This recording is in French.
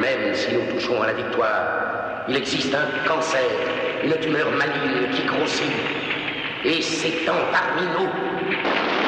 même si nous touchons à la victoire, il existe un cancer, une tumeur maligne qui grossit. Et s'étend parmi nous.